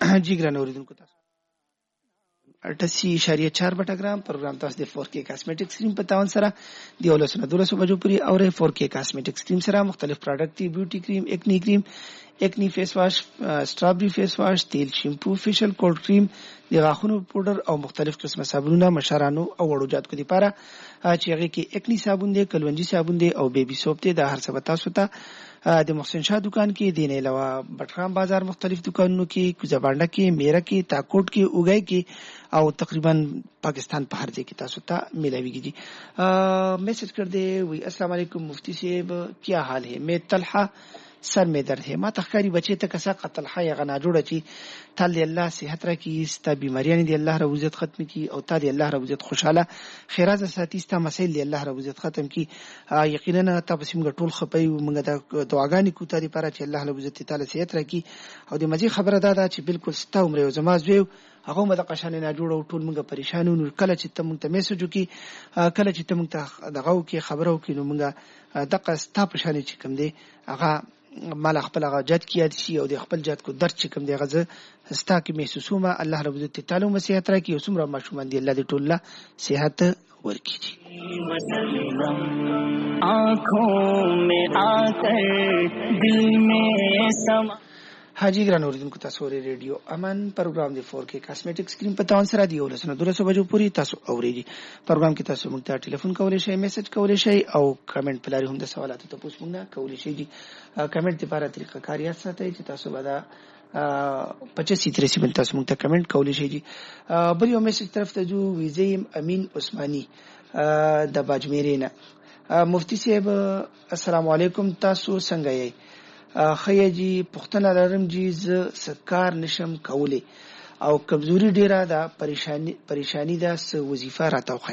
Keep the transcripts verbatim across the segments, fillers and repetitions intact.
جی ګران اوریدونکو تاسو اٹھاسی اشاریه چار بټه ګرام پروګرام تاسو د فور کې کاسمیټکس کریم په تاون سره د ولسونه دولسو بجو پوری او فور کې کاسمیټکس کریم سره مختلف پروډکټ دی بیوټي کریم اکنی کریم اکنی فیس واش سټرابری فیس واش تیل شیمپو فیشل کولډ کریم د غاښونو پودر او مختلف قسمه صابونونه مشرانو او وړو جات کو لپاره چې هغه کې اکنی صابون دی کلونجی صابون دی او بیبي سوپ دی د هر څه تاسو ته د محسن شاه دکان کې دینه علاوه بټخام بازار مختلف دکانونو کې کوزبانډه کې میرا کې تاکوټ کې اوګای کې او تقریبا پاکستان په هر ځای کې تاسو ته ملاويږي جی میسج کر دے وی السلام علیکم مفتی صاحب کیا حال ہے میں طلحہ سر میں درد ہے ما تخکاری بچے ته کسا قتل حیا غنا جوړه چی تل الله صحت را کی ستا بیماریاں دی الله رب عزت ختم کی او تا دی الله رب عزت خوشاله خیرات ساتي ستا مسائل دی الله رب عزت ختم کی یقینا تاسو موږ ټول خپي موږ د دعاګانې کو ته لپاره چې الله رب عزت تعالی صحت را کی او د مزي خبره ده چې بالکل ستا عمر او زما زوی هغه مده قشانه نه جوړو ټول موږ پریشانو نو کله چې ته موږ ته میسج وکي کله چې ته موږ ته دغه وکي خبرو کې نو موږ دغه ستا پریشانی چې کوم دی هغه مال خپل هغه جات کیات شي او د خپل جات کو درد چې کوم دی غزه ستا کې محسوسومه الله رب عزت تعالی مسیحت را کی او سمره ماشومان دی الله دې ټول صحت ورکړي آنکھوں میں آ کر دل میں سما حاجی ګران اوریدونکو تاسو ری ریډیو امن پروګرام دی فور کې کاسمیټکس کریم په تاون سره دی ولسنه دولسو بجو پوری تاسو اوريږي پروګرام کې تاسو موږ ته ټلیفون کولای شئ میسج کولای شئ او کمنټ پلاری هم د سوالاتو ته پوښتنه موږ کولای شئ جی کمنټ لپاره طریقه کاریات ساتي چې تاسو به دا پچاسی تریسی باندې تاسو موږ ته کمنټ کولای شئ جی بل یو میسج طرف ته جو ویزیم امین عثماني د باجمیرینا مفتی صاحب السلام علیکم تاسو څنګه یې خیجی پختنه لرم جی ز سکار نشم کوله او کمزوري ډیره ده پریشانی پریشانی ده س وظیفه راتوخه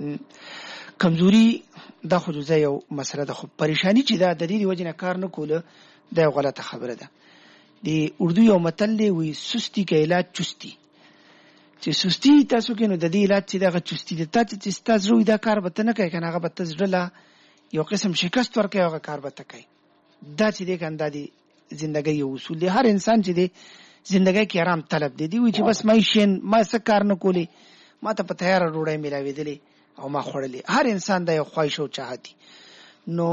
کمزوري د خو ځای یو مسله ده خو پریشانی چې ده د دې وجنه کار نه کوله د غلطه خبره ده دی اردو یو متل دی وی سستی کې علاج چستی چې سستی تاسو کې نو د دې علاج چې دغه چستی د تاسو چې تاسو روي دا کار به نه کوي کنه هغه به تاسو ډله یو قسم شکست ورکوي هغه کار به تکای دا چې د کنده دي ژوندۍ یو اصول دی هر انسان چې دی ژوندۍ کې آرام طلب دی دی چې بس مې شین ما څه کار نه کولی ما ته په تیار روړې ملاوي دي او ما خړلې هر انسان د یو خواهش او چاهتي نو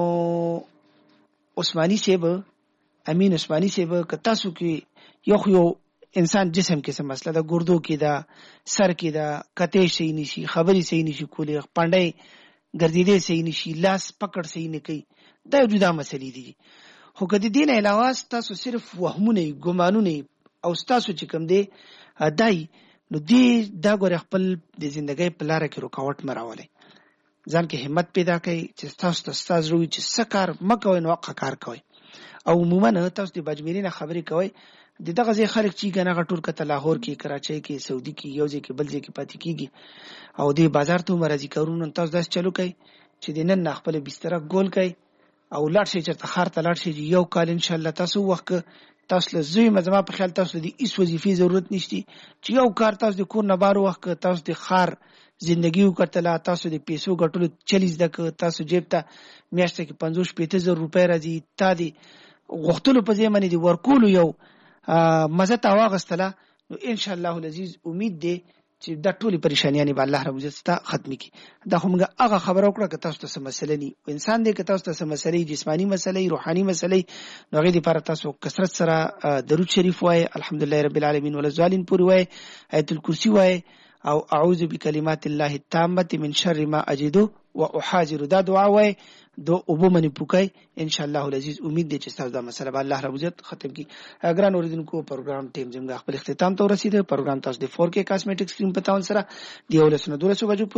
عثماني صاحب امین عثماني صاحب کتا سو کې یو یو انسان جسم کې څه مسله ده ګردو کې ده سر کې ده کته شي نشي خبري شي نشي کولی پاندې ګرځیدې شي نشي لاس پکړ شي نه کوي دا جدا مسلې دي خو کدی دین علاوه تاسو صرف وهمونه ګمانونه او تاسو چې کوم دی دای نو دی دا ګور خپل د ژوندۍ په لار کې رکاوټ مراولې ځان کې همت پیدا کړئ چې تاسو تاسو روي چې سکار مکوئ نو حق کار کوئ او عموما تاسو د بجمیرینه خبرې کوئ د دغه ځای خلک چې کنه غټور کته لاهور کې کراچۍ کې سعودي کې یو ځای کې بل ځای کې پاتې کیږي او د بازار ته مرضی کارونه تاسو داس چلو کوي چې د نن خپل بستر ګول کوي او لاړ شي چې خار ته لاړ شي یو کال ان شاء الله تاسو وخت تاسو له زوی مزما په خیال تاسو د ایس وظیفې ضرورت نشتی چې یو کار تاسو د کور نه بار وخت تاسو د خار زندگی وکړه تاسو د پیسو ګټلو چلیز دک تاسو جیب ته میاشته کې پنځوس پنځه زره روپۍ راځي تا دي غختلو په ځای باندې ورکول یو مزه تا واغستله نو ان شاء الله العزیز امید دی چې دا ټولي پریشانیاں به الله رب عزت ته ختم کی دا همغه هغه خبره وکړه که تاسو ته مسله ني انسان دې که تاسو ته مسله جسمانی مسله روحاني مسله نو غي لپاره تاسو کثرت سره درود شریف وای الحمدلله رب العالمین ولزالین پوری وای آیت الکرسی وای او اعوذ بکلمات الله التامه من شر ما اجد واحاذر دا دعا وای دو ابو منی پوکای ان شاء الله العزیز امید دي چې تاسو دا مسله به الله رب عزت ختم کی اگر اوریدونکو پروګرام ټیم زموږ خپل اختتام ته ورسیده پروګرام تاسو د فور کې کاسمیټکس کریم په تاون سره دی ولسنه دولسو بجو